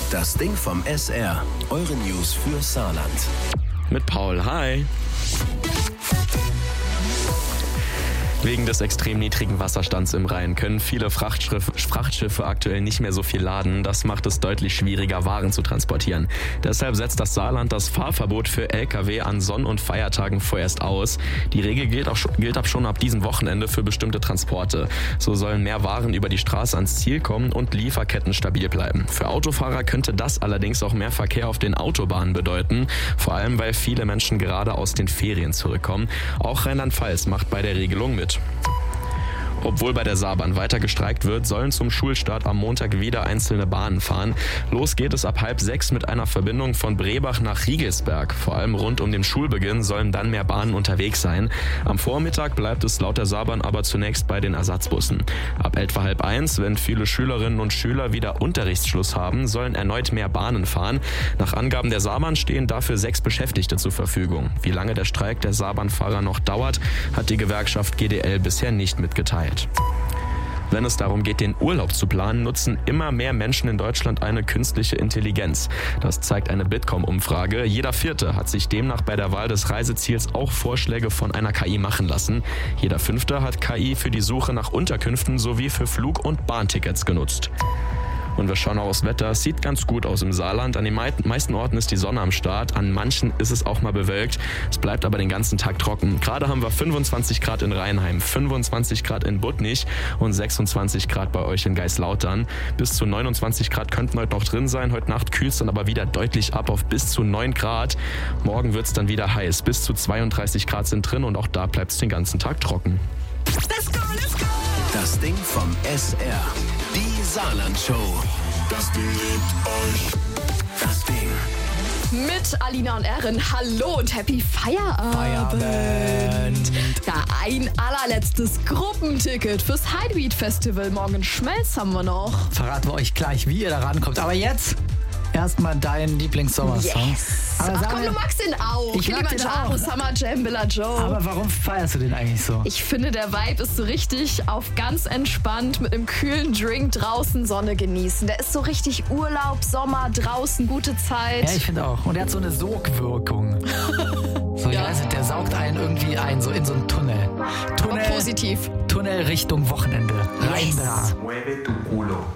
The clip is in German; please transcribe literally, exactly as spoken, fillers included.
Das Ding vom S R. Eure News für Saarland. Mit Paul, hi. Wegen des extrem niedrigen Wasserstands im Rhein können viele Frachtschiffe, Frachtschiffe aktuell nicht mehr so viel laden. Das macht es deutlich schwieriger, Waren zu transportieren. Deshalb setzt das Saarland das Fahrverbot für L K W an Sonn- und Feiertagen vorerst aus. Die Regel gilt, auch, gilt ab schon ab diesem Wochenende für bestimmte Transporte. So sollen mehr Waren über die Straße ans Ziel kommen und Lieferketten stabil bleiben. Für Autofahrer könnte das allerdings auch mehr Verkehr auf den Autobahnen bedeuten. Vor allem, weil viele Menschen gerade aus den Ferien zurückkommen. Auch Rheinland-Pfalz macht bei der Regelung mit. Obwohl bei der Saarbahn weiter gestreikt wird, sollen zum Schulstart am Montag wieder einzelne Bahnen fahren. Los geht es ab halb sechs mit einer Verbindung von Brebach nach Riegelsberg. Vor allem rund um den Schulbeginn sollen dann mehr Bahnen unterwegs sein. Am Vormittag bleibt es laut der Saarbahn aber zunächst bei den Ersatzbussen. Ab etwa halb eins, wenn viele Schülerinnen und Schüler wieder Unterrichtsschluss haben, sollen erneut mehr Bahnen fahren. Nach Angaben der Saarbahn stehen dafür sechs Beschäftigte zur Verfügung. Wie lange der Streik der Saarbahnfahrer noch dauert, hat die Gewerkschaft G D L bisher nicht mitgeteilt. Wenn es darum geht, den Urlaub zu planen, nutzen immer mehr Menschen in Deutschland eine künstliche Intelligenz. Das zeigt eine Bitkom-Umfrage. Jeder Vierte hat sich demnach bei der Wahl des Reiseziels auch Vorschläge von einer K I machen lassen. Jeder Fünfte hat K I für die Suche nach Unterkünften sowie für Flug- und Bahntickets genutzt. Und wir schauen auch aufs Wetter. Es sieht ganz gut aus im Saarland. An den meisten Orten ist die Sonne am Start. An manchen ist es auch mal bewölkt. Es bleibt aber den ganzen Tag trocken. Gerade haben wir fünfundzwanzig Grad in Rheinheim, fünfundzwanzig Grad in Budnich und sechsundzwanzig Grad bei euch in Geislautern. Bis zu neunundzwanzig Grad könnten heute noch drin sein. Heute Nacht kühlt es dann aber wieder deutlich ab auf bis zu neun Grad. Morgen wird es dann wieder heiß. Bis zu zweiunddreißig Grad sind drin und auch da bleibt es den ganzen Tag trocken. Let's go, let's go. Das Ding vom S R. Die Saarland-Show. Das Ding liebt euch. Das Ding. Mit Alina und Erin. Hallo und happy Feierabend. Feierabend. Ja, ein allerletztes Gruppenticket fürs Hideweed Festival. Morgen in Schmelz haben wir noch. Verraten wir euch gleich, wie ihr da rankommt. Aber jetzt erstmal dein Lieblings-Sommersong. Yes. Aber Ach sag komm, mir, du magst den auch. Ich mag den Kilimanjaro, auch. Summer Jam, Billa Joe. Aber warum feierst du den eigentlich so? Ich finde, der Vibe ist so richtig auf ganz entspannt mit einem kühlen Drink draußen Sonne genießen. Der ist so richtig Urlaub, Sommer, draußen, gute Zeit. Ja, ich finde auch. Und er hat so eine Sogwirkung. So, Ja. ich weiß nicht, der saugt einen irgendwie ein, so in so einen Tunnel. Aber Tunnel, positiv. Tunnel Richtung Wochenende. Rein Yes. da. Mueve tu culo.